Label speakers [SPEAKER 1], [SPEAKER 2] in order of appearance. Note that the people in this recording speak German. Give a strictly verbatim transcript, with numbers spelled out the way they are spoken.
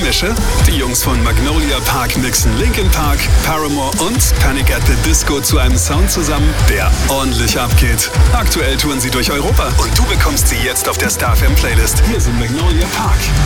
[SPEAKER 1] mische? Die Jungs von Magnolia Park mixen Linkin Park, Paramore und Panic at the Disco zu einem Sound zusammen, der ordentlich abgeht. Aktuell touren sie durch Europa und du bekommst sie jetzt auf der Star F M Playlist. Hier sind Magnolia Park.